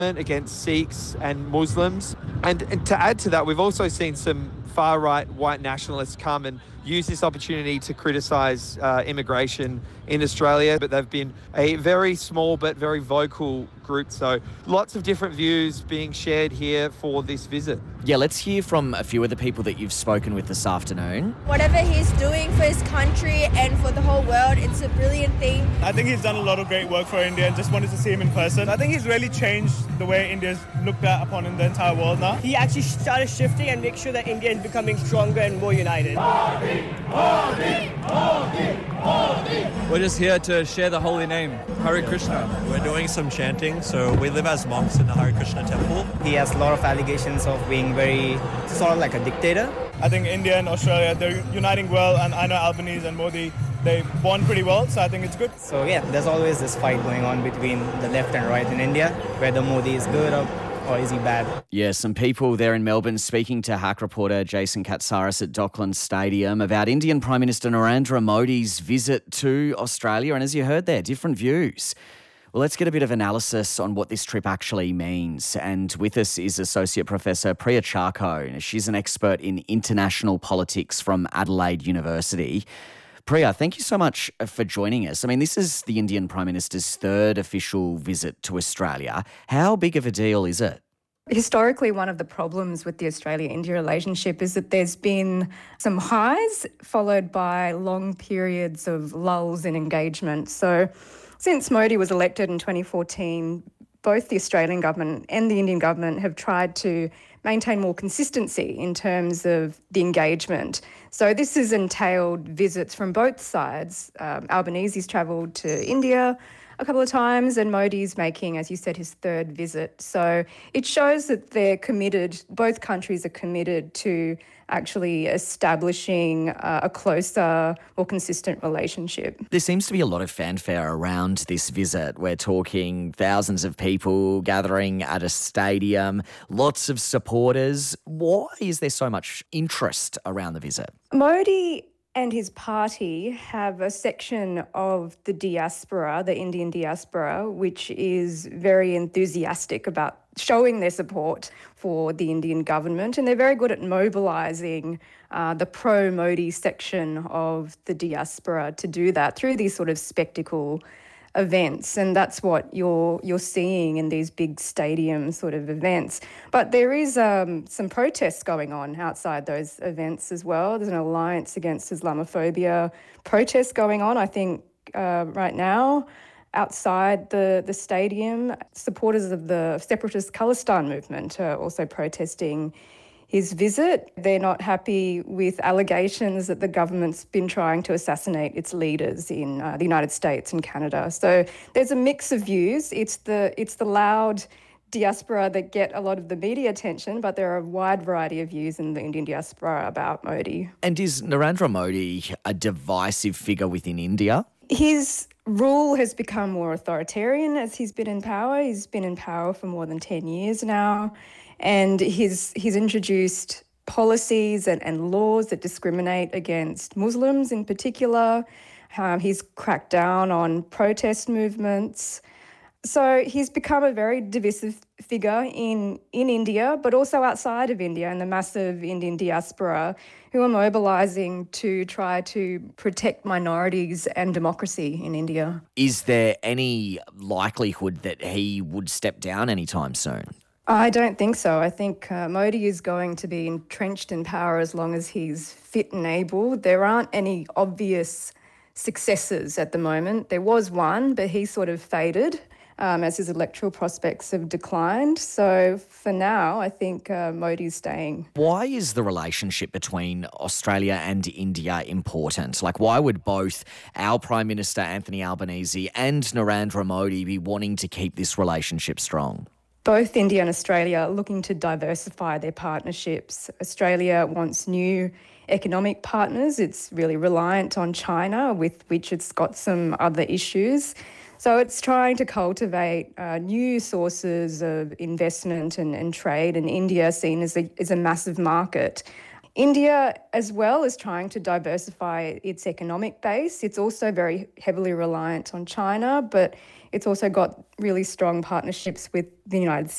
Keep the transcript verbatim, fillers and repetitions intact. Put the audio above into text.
against Sikhs and Muslims. And, and to add to that, we've also seen some far-right white nationalists come and use this opportunity to criticise uh, immigration in Australia, but they've been a very small but very vocal group. So lots of different views being shared here for this visit. Yeah, let's hear from a few of the people that you've spoken with this afternoon. Whatever he's doing for his country and for the whole world, it's a brilliant thing. I think he's done a lot of great work for India and just wanted to see him in person. I think he's really changed the way India's looked at upon in the entire world now. He actually started shifting and make sure that India is becoming stronger and more united. Modi, Modi, Modi, Modi. We're just here to share the holy name, Hare Krishna. We're doing some chanting, so we live as monks in the Hare Krishna temple. He has a lot of allegations of being very, sort of like a dictator. I think India and Australia, they're uniting well, and I know Albanese and Modi, they bond pretty well, so I think it's good. So yeah, there's always this fight going on between the left and right in India, whether Modi is good or or is he bad? Yeah, some people there in Melbourne speaking to Hack reporter Jason Katsaris at Docklands Stadium about Indian Prime Minister Narendra Modi's visit to Australia. And as you heard there, different views. Well, let's get a bit of analysis on what this trip actually means. And with us is Associate Professor Priya Charko. She's an expert in international politics from Adelaide University. Priya, thank you so much for joining us. I mean, this is the Indian Prime Minister's third official visit to Australia. How big of a deal is it? Historically, one of the problems with the Australia-India relationship is that there's been some highs followed by long periods of lulls in engagement. So since Modi was elected in twenty fourteen, both the Australian government and the Indian government have tried to maintain more consistency in terms of the engagement. So this has entailed visits from both sides. Um, Albanese's travelled to India a couple of times and Modi's making, as you said, his third visit. So it shows that they're committed, both countries are committed to actually establishing uh, a closer, more consistent relationship. There seems to be a lot of fanfare around this visit. We're talking thousands of people gathering at a stadium, lots of supporters. Why is there so much interest around the visit? Modi and his party have a section of the diaspora, the Indian diaspora, which is very enthusiastic about showing their support for the Indian government, and they're very good at mobilising uh, the pro-Modi section of the diaspora to do that through these sort of spectacle events, and that's what you're you're seeing in these big stadium sort of events. But there is um, some protests going on outside those events as well. There's an Alliance Against Islamophobia protest going on, I think, uh, right now. Outside the, the stadium, supporters of the separatist Khalistan movement are also protesting his visit. They're not happy with allegations that the government's been trying to assassinate its leaders in uh, the United States and Canada. So there's a mix of views. It's the it's the loud diaspora that get a lot of the media attention, but there are a wide variety of views in the Indian diaspora about Modi. And is Narendra Modi a divisive figure within India? His rule has become more authoritarian as he's been in power. He's been in power for more than ten years now, and he's, he's introduced policies and, and laws that discriminate against Muslims in particular. Um, he's cracked down on protest movements. So he's become a very divisive figure in, in India, but also outside of India and the massive Indian diaspora who are mobilising to try to protect minorities and democracy in India. Is there any likelihood that he would step down anytime soon? I don't think so. I think uh, Modi is going to be entrenched in power as long as he's fit and able. There aren't any obvious successors at the moment. There was one, but he sort of faded. Um, as his electoral prospects have declined. So for now, I think uh, Modi's staying. Why is the relationship between Australia and India important? Like, why would both our Prime Minister Anthony Albanese and Narendra Modi be wanting to keep this relationship strong? Both India and Australia are looking to diversify their partnerships. Australia wants new economic partners. It's really reliant on China, with which it's got some other issues. So it's trying to cultivate uh, new sources of investment and, and trade, and India seen as a, as a massive market. India, as well as trying to diversify its economic base, it's also very heavily reliant on China, but it's also got really strong partnerships with the United